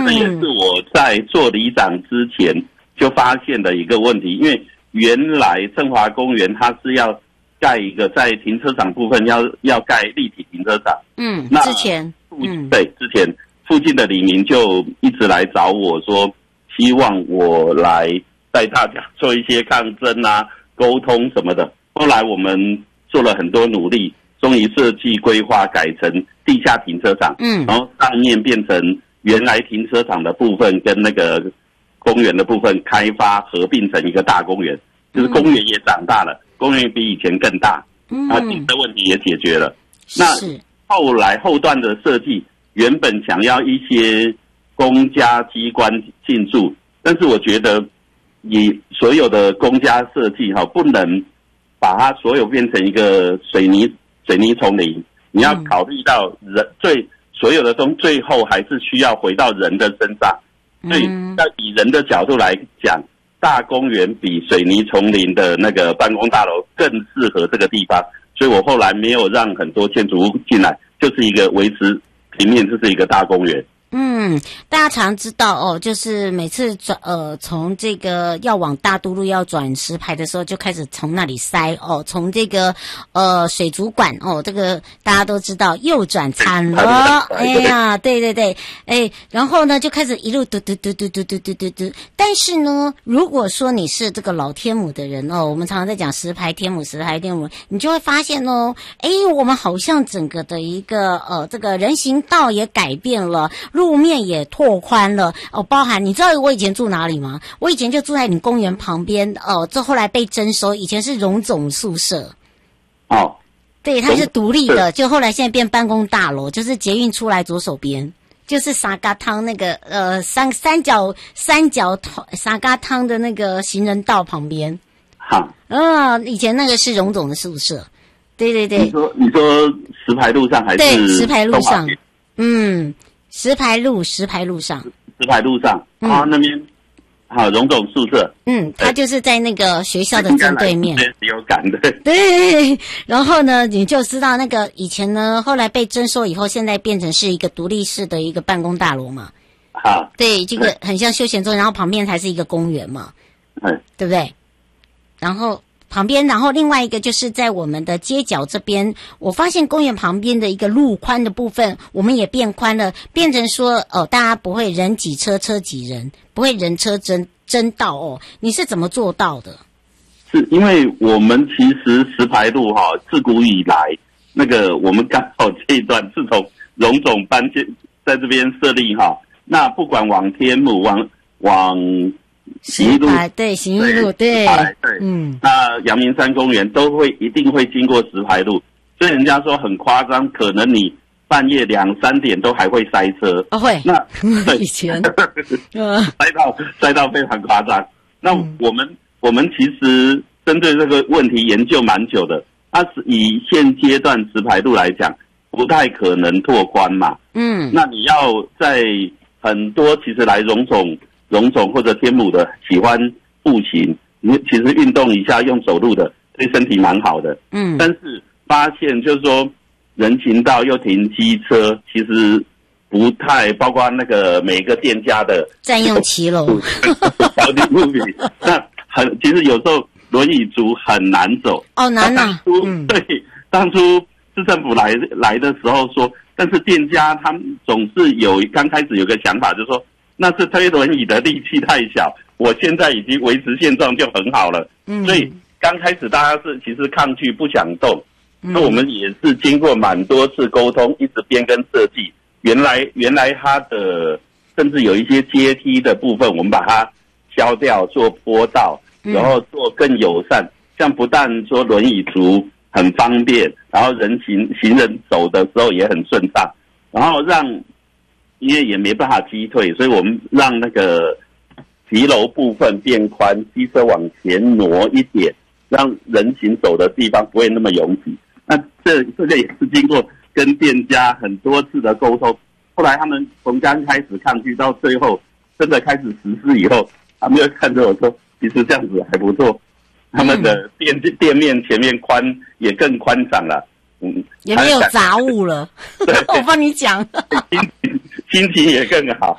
这也是我在做里长之前就发现的一个问题，因为原来振华公园它是要盖一个在停车场部分要盖立体停车场。那之前对，之前附近的里民就一直来找我说，希望我来带大家做一些抗争啊、沟通什么的。后来我们做了很多努力，终于设计规划改成地下停车场，然后上面变成原来停车场的部分跟那个公园的部分开发合并成一个大公园，就是公园也长大了，公园比以前更大，停车问题也解决了。那后来后段的设计，原本想要一些公家机关进驻，但是我觉得以所有的公家设计不能把它所有变成一个水泥丛林，你要考虑到人所有的东西最后还是需要回到人的身上，所以要以人的角度来讲，大公园比水泥丛林的那个办公大楼更适合这个地方，所以我后来没有让很多建筑物进来，就是一个维持平面，就是一个大公园。 大家常知道哦，就是每次从这个要往大都路要转石牌的时候，就开始从那里塞哦，从这个水族馆哦，这个大家都知道右转惨了，哎呀，对，然后呢就开始一路嘟。但是呢，如果说你是这个老天母的人哦，我们常常在讲石牌天母，你就会发现哦，我们好像整个的一个这个人行道也改变了。路面也拓宽了哦，包含你知道我以前住哪里吗？我以前就住在你公园旁边哦，这后来被征收，以前是荣总宿舍。对，它是独立的，就后来现在变办公大楼，就是捷运出来左手边，就是沙嘎汤那个三角沙嘎汤的那个行人道旁边。以前那个是荣总的宿舍。对。你说石牌路上还是？ 对，石牌路上。石牌路上， 那边荣总宿舍， 他就是在那个学校的正对面， 有感的。 对，然后呢，你就知道那个以前呢，后来被征收以后，现在变成是一个独立式的一个办公大楼嘛。对，这个很像休闲中，然后旁边才是一个公园嘛，对不对？然后另外一个就是在我们的街角这边，我发现公园旁边的一个路宽的部分，我们也变宽了，变成说大家不会人挤车，车挤人，不会人车争道哦。你是怎么做到的？ 是因为我们其实石牌路自古以来，那个我们刚好这一段是从荣总搬在这边设立那不管往天母往行义路， 对，行义路，对， 那阳明山公园一定会经过石牌路，所以人家说很夸张，可能你半夜2、3点都还会塞车。 会。 那以前塞到非常夸张。那我们其实针对这个问题研究蛮久的，是以现阶段石牌路来讲，不太可能拓宽嘛。那你要在很多其实来荣总或者天母的喜欢步行，你其实运动一下用走路的对身体蛮好的。但是发现就是说人行道又停机车，其实不太包括那个每个店家的占用骑楼标的物品，那其实有时候轮椅族很难走。 难啊。 对，当初市政府来的时候说，但是店家他们总是刚开始有个想法，就是说那是推轮椅的力气太小，我现在已经维持现状就很好了。所以刚开始大家是其实抗拒不想动。那我们也是经过蛮多次沟通，一直变更设计。原来它的甚至有一些阶梯的部分，我们把它削掉做坡道，然后做更友善，像不但说轮椅族很方便，然后行人走的时候也很顺畅，然后因为也没办法击退，所以我们让那个骑楼部分变宽，机车往前挪一点，让人行走的地方不会那么拥挤。那这个也是经过跟店家很多次的沟通，后来他们从刚开始抗拒到最后真的开始实施以后，他们又看着我说，其实这样子还不错，他们的店面前面也更宽敞了。 也没有杂物了。我帮你讲。 心情也更好。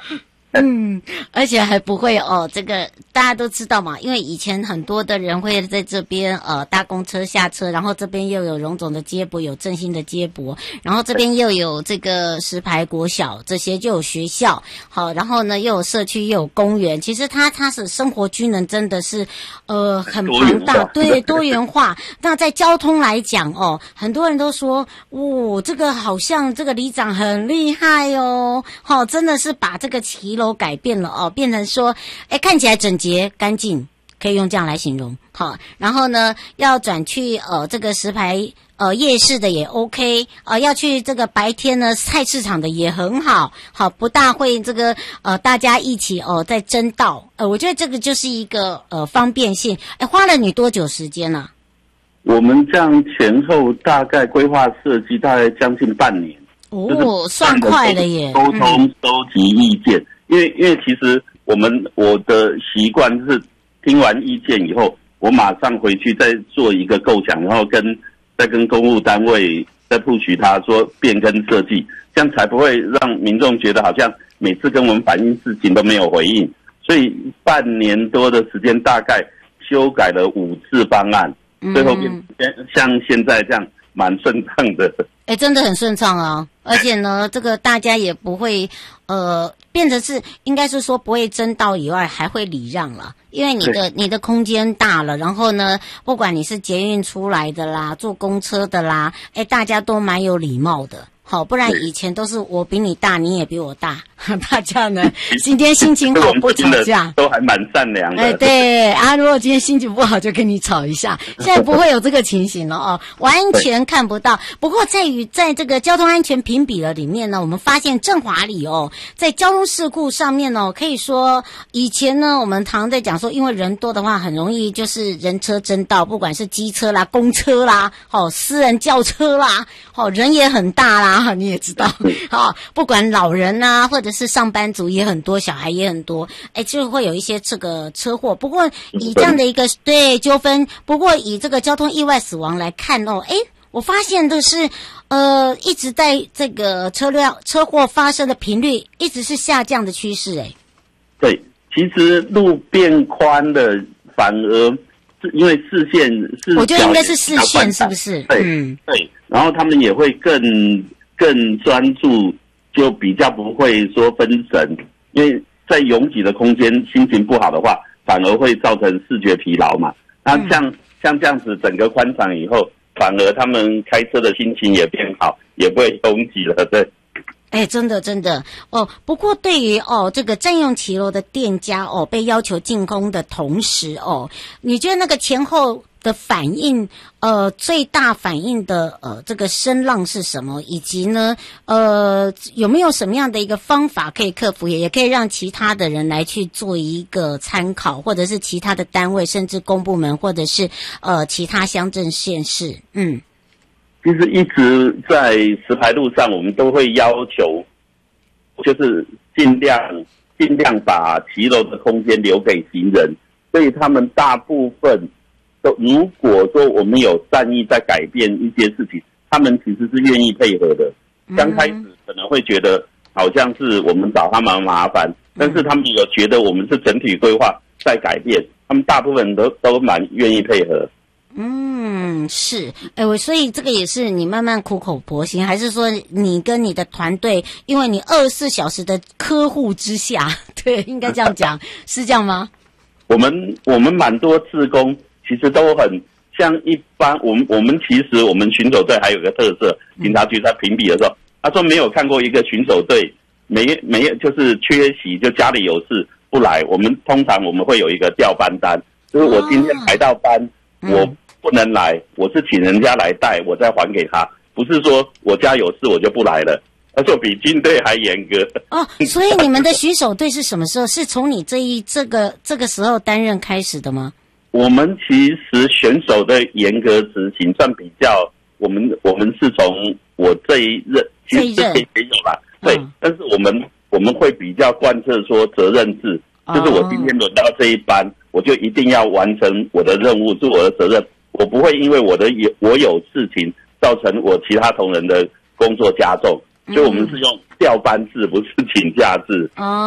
而且还不会这个大家都知道嘛，因为以前很多的人会在这边搭公车下车，然后这边又有荣总的接驳，有振兴的接驳，然后这边又有这个石牌国小，这些就有学校，好，然后呢又有社区又有公园，其实它是生活机能真的是很庞大，对，多元化。那在交通来讲很多人都说这个好像这个里长很厉害真的是把这个骑楼改变了变成说看起来整洁干净，可以用这样来形容。好，然后呢要转去这个石牌夜市的也 OK 要去这个白天呢菜市场的也很好，好，不大会这个大家一起在争道，我觉得这个就是一个方便性。花了你多久时间呢？ 我们这样前后大概规划设计大概将近半年。 算快了耶。 沟通收集意见，因为其实我的习惯是听完意见以后，我马上回去再做一个构想，然后再跟公务单位再push他说变更设计，这样才不会让民众觉得好像每次跟我们反映事情都没有回应。所以半年多的时间，大概修改了5次方案，最后像现在这样蛮顺畅的。 真的很顺畅啊，而且呢这个大家也不会变成是应该是说不会争道以外还会礼让了，因为你的空间大了，然后呢不管你是捷运出来的啦，坐公车的啦，大家都蛮有礼貌的。好，不然以前都是我比你大，你也比我大，大家呢今天心情好不吵架， 都还蛮善良的。 对啊，如果今天心情不好就跟你吵一下，现在不会有这个情形了完全看不到。不过在这个交通安全评比的里面呢，我们发现振华里在交通事故上面可以说以前呢我们常在讲说，因为人多的话很容易就是人车争道，不管是机车啦、公车啦、私人轿车啦，人也很大啦。你也知道不管老人啊或者是上班族也很多，小孩也很多，就会有一些这个车祸。不过以这样的一个纠纷，不过以这个交通意外死亡来看我发现的是一直在这个车祸发生的频率一直是下降的趋势。 对，其实路变宽了反而是因为视线是， 我觉得应该是视线是不是？ 对，然后他们也会更专注，就比较不会说分神，因为在拥挤的空间心情不好的话，反而会造成视觉疲劳嘛。那像这样子整个宽敞以后，反而他们开车的心情也变好，也不会拥挤了。对， 真的不过对于这个占用骑楼的店家被要求进攻的同时你觉得那个前后的反应最大反应的这个声浪是什么？以及呢有没有什么样的一个方法可以克服，也可以让其他的人来去做一个参考，或者是其他的单位，甚至公部门，或者是其他乡镇县市。 其实一直在石牌路上，我们都会要求，就是尽量把骑楼的空间留给行人，所以他们大部分都，如果说我们有善意在改变一些事情，他们其实是愿意配合的。刚开始可能会觉得好像是我们找他们麻烦，但是他们有觉得我们是整体规划在改变，他们大部分都蛮愿意配合。 是，所以这个也是你慢慢苦口婆心，还是说你跟你的团队，因为你24小时的呵护之下，对，应该这样讲，是这样吗？ 我们蛮多志工，其实都很像一般，我们其实我们巡守队还有个特色，警察局在评比的时候，他说没有看过一个巡守队没有就是缺席，就家里有事不来，通常我们会有一个调班单，就是我今天排到班，我不能来，我是请人家来带，我再还给他，不是说我家有事我就不来了，而且比军队还严格。 所以你们的巡守队是什么时候？是从你这个时候担任开始的吗？ 我们其实选手的严格执行算比较，我们是从我这一任，其实这也有啦，对，但是我们会比较贯彻说责任制，就是我今天轮到这一班，我就一定要完成我的任务，是我的责任。我不会因为我有事情造成我其他同仁的工作加重，所以我们是用调班制，不是请假制。